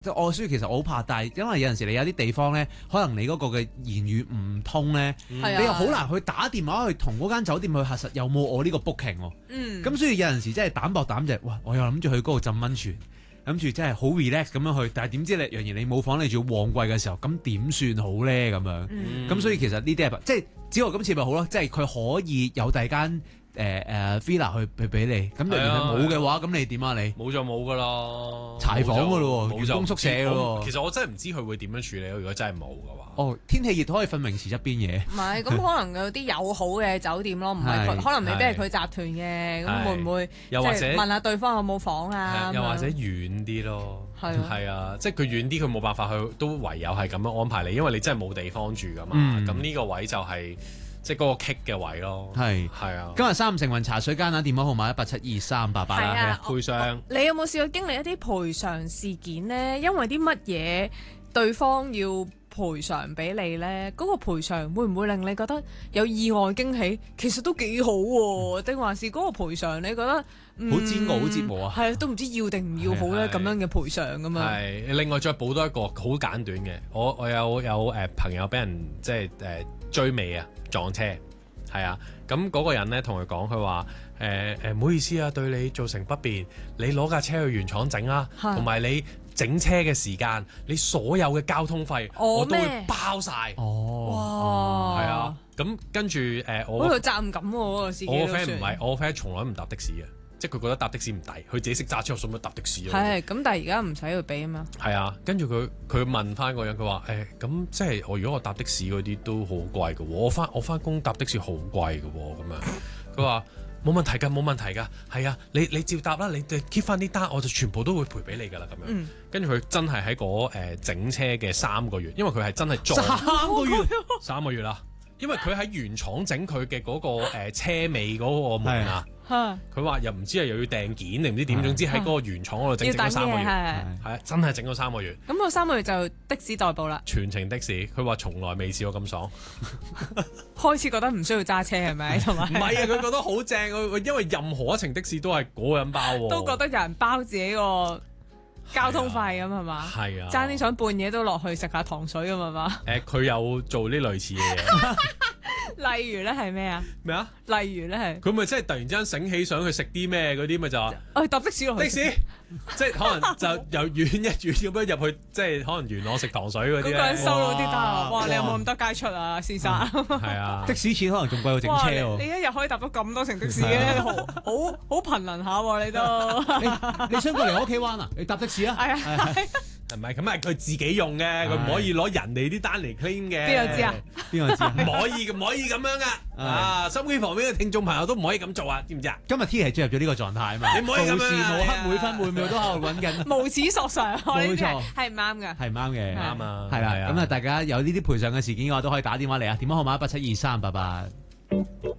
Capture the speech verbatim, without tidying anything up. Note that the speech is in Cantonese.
即係我所以其實我好怕，但係因為有陣時你有啲地方咧，可能你嗰個嘅言語唔通咧， 嗯、 你又好難去打電話去同嗰間酒店去核實有冇我呢個 booking 喎。 嗯， 咁所以有陣時真係膽薄膽就係，哇！我又諗住去嗰度浸溫泉，諗住真係好 relax 咁樣去，但係點知你若然你冇房，你仲要旺季嘅時候，咁點算好咧？咁樣，咁、 嗯、 所以其實呢啲係即係只我今次咪好咯，即係佢可以有第二間。誒誒 villa 去去俾你，咁若然冇嘅話，咁你點啊？你冇就冇噶啦， 柴房噶咯喎， 員員工宿舍噶喎。 其實我真係唔知佢會點樣處理咯。如果真係冇嘅話， 哦，天氣熱都可以瞓泳池側邊嘢。 唔係，咁可能有啲友好嘅酒店咯，唔係佢，可能未必係佢集團嘅，咁會唔會又或者問下對方有冇房啊？ 又或者遠啲咯， 係係啊，即係佢遠啲，佢冇辦法去，都唯有係咁樣安排你，因為你真係冇地方住噶嘛。咁呢個位就係。即係嗰個棘嘅位咯， 係係啊！ 今日三五成雲茶水間啊，電話號碼一八七二三八八啦， 賠償。 你有冇試過經歷一啲賠償事件呢？因為啲乜嘢對方要賠償俾你呢？嗰、嗰個賠償會唔會令你覺得有意外驚喜？其實都幾好喎，定、嗯、還是嗰個賠償你覺得好、 嗯、煎熬、好折磨啊？ 係啊，都唔知要定唔要好咧，咁樣嘅賠償咁樣。 係另外再補多一個好簡短嘅，我我有有誒、呃、朋友俾人即係誒、呃、追尾啊！撞車係啊，咁嗰個人咧同佢講，佢話誒誒唔好意思啊，對你造成不便，你攞架車去原廠整啊，同埋你整車嘅時間，你所有嘅交通費我都會包晒。 哦， 哇，係啊，咁跟住誒、呃、我好有責任感喎，我個司機都算。 我個 friend 唔係，我個 friend 從來唔搭的士嘅。即係佢覺得搭的士唔抵，佢自己識揸車，我使乜搭的士啊？ 係，咁但係而家唔使去俾啊嘛。 係啊，跟住佢佢問翻個人，佢話誒咁即係我如果我搭的士嗰啲都好貴嘅喎，我翻我翻工搭的士好貴嘅喎，咁樣佢話冇問題㗎，冇問題㗎，係啊，你你照搭啦，你 keep 翻啲單，我就全部都會賠俾你㗎啦，咁樣。嗯、跟住佢真係喺嗰誒整車嘅三個月，因為佢係真係撞三個月， 三個月啦，因為佢喺原廠整佢嘅嗰個誒、呃、車尾嗰個門啊。佢話又唔知係又要訂件定唔知點，總之喺嗰個原廠嗰度整整咗三個月，係啊，真係整咗三個月。 咁個三個月就的士代步啦， 全程的士。佢話從來未試過咁爽， 開始覺得唔需要揸車係咪？同埋唔係啊，佢覺得好正，因為任何一程的士都係嗰個人包， 都覺得有人包自己個交通費咁係嘛？ 係啊， 爭啲想半夜都落去食下糖水咁係嘛？ 誒，佢有做呢類似嘅嘢。 例如咧係咩啊？ 咩啊？ 例如咧係佢咪真係突然之間醒起想去食啲咩嗰啲咪就話， 哎搭的士落去的士，即係可能就由遠一遠咁樣入去，即係可能元朗食糖水嗰啲咧。 嗰個人收到啲單啊！哇，你有冇咁多街出啊，先生？ 係啊， 的士錢可能仲貴過整車喎。 你一日可以搭到咁多程的士嘅，好好好貧能下喎你都。 你想過嚟我屋企玩啊？你搭的士啊？ 係啊。 唔係咁係佢自己用嘅，佢唔可以攞人哋啲單嚟 claim 嘅。 邊個知啊？ 邊個知啊？ 唔可以唔可以咁樣噶。啊，收機旁邊嘅聽眾朋友都唔可以咁做啊，知唔知啊？ 今日 T 係進入咗呢個狀態啊嘛， 你唔可以咁樣。無時無刻每分每秒都喺度揾緊。 無恥索償， 冇錯， 係唔啱嘅。 係唔啱嘅， 啱啊。 係啦，咁啊，大家有呢啲賠償嘅事件嘅話，都可以打電話嚟啊，電話號碼一八七二三八八。